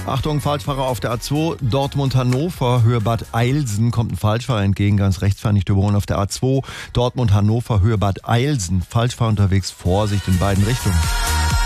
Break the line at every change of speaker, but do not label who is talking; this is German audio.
Achtung, Falschfahrer auf der A2, Dortmund-Hannover, Höhe Bad Eilsen, kommt ein Falschfahrer entgegen, ganz rechts fahren nicht überholen. Auf der A2, Dortmund-Hannover, Höhe Bad Eilsen, Falschfahrer unterwegs, Vorsicht in beiden Richtungen.